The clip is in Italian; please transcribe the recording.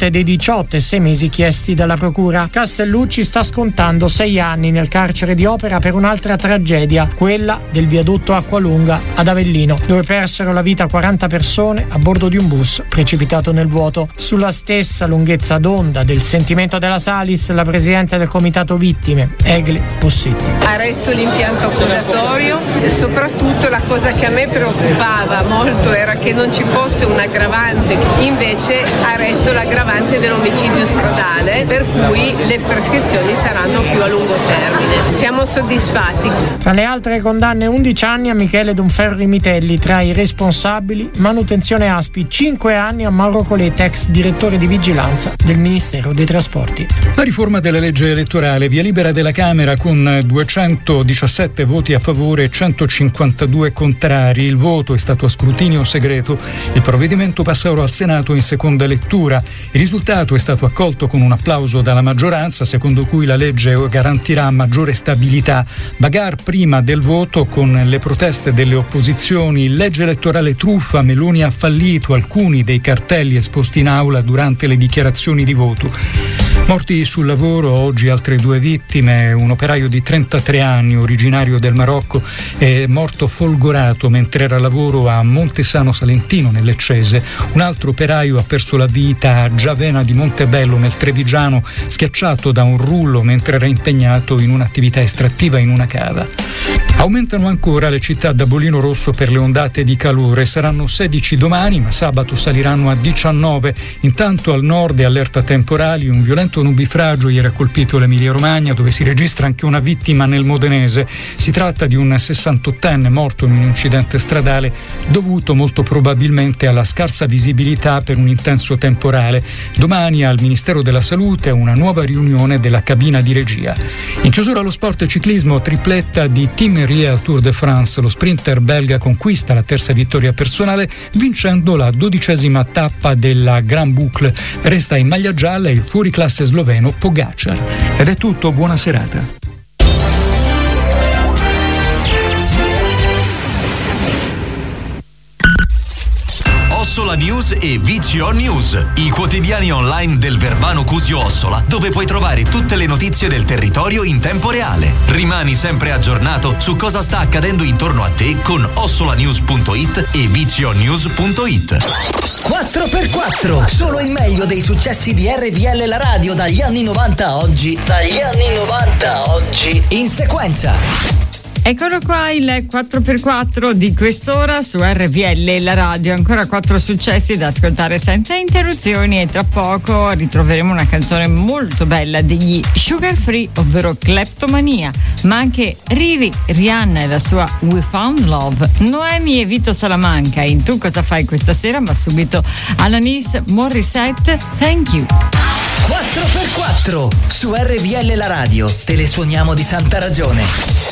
fronte dei 18 e 6 mesi chiesti dalla procura. Castellucci sta scontando 6 anni nel carcere di Opera per un'altra tragedia, quella del viadotto Acqualunga ad Avellino, dove persero la vita 40 persone a bordo di un bus precipitato nel vuoto. Sulla stessa lunghezza d'onda del sentimento della Salis, la presidente del comitato vittime, Egli Possetti. Ha retto l'impianto accusatorio e soprattutto la cosa che a me preoccupava molto era che non ci fosse un aggravante, invece ha retto l'aggravante dell'omicidio stradale, per cui le prescrizioni saranno più a lungo termine. Siamo soddisfatti. Tra le altre condanne 11 anni a Michele Donferri Mitelli, tra i responsabili manutenzione Aspi, 5 anni a Mauro Coletta, ex direttore di vigilanza del Ministero dei Trasporti. La riforma della legge elettorale, via libera della Camera con 217 voti a favore e 152 contrari. Il voto è stato a scrutinio segreto. Il provvedimento passa ora al Senato in seconda lettura. Il risultato è stato accolto con un applauso dalla maggioranza, secondo cui la legge garantirà maggiore stabilità. Bagar prima del voto con le proteste delle opposizioni. Legge elettorale truffa, Meloni ha fallito, alcuni dei cartelli esposti in aula durante le dichiarazioni di voto. Morti sul lavoro, oggi altre 2 vittime. Un operaio di 33 anni, originario del Marocco, è morto folgorato mentre era a lavoro a Montesano Salentino, nel Leccese. Un altro operaio ha perso la vita a Giavena di Montebello, nel Trevigiano, schiacciato da un rullo mentre era impegnato in un'attività estrattiva in una cava. Aumentano ancora le città da bollino rosso per le ondate di calore. Saranno 16 domani, ma sabato saliranno a 19. Intanto al nord è allerta temporali. Un violento nubifragio ieri ha colpito l'Emilia Romagna, dove si registra anche una vittima nel Modenese. Si tratta di un 68enne morto in un incidente stradale dovuto molto probabilmente alla scarsa visibilità per un intenso temporale. Domani al Ministero della Salute una nuova riunione della cabina di regia. In chiusura allo sport e ciclismo, tripletta di Tim Merlier al Tour de France. Lo sprinter belga conquista la terza vittoria personale vincendo la 12ª tappa della Grand Boucle. Resta in maglia gialla il fuoriclasse sloveno Pogacar. Ed è tutto, buona serata. Ossola News e VCO News, i quotidiani online del Verbano Cusio Ossola, dove puoi trovare tutte le notizie del territorio in tempo reale. Rimani sempre aggiornato su cosa sta accadendo intorno a te con ossolanews.it e vconews.it. 4x4, solo il meglio dei successi di RVL la radio dagli anni 90 a oggi. In sequenza. Eccolo qua il 4x4 di quest'ora su RVL la radio, ancora 4 successi da ascoltare senza interruzioni e tra poco ritroveremo una canzone molto bella degli Sugar Free, ovvero Kleptomania, ma anche Riri, Rihanna e la sua We Found Love, Noemi e Vito Salamanca in Tu cosa fai questa sera, ma subito Alanis Morissette, Thank You. 4x4 su RVL la radio, te le suoniamo di santa ragione.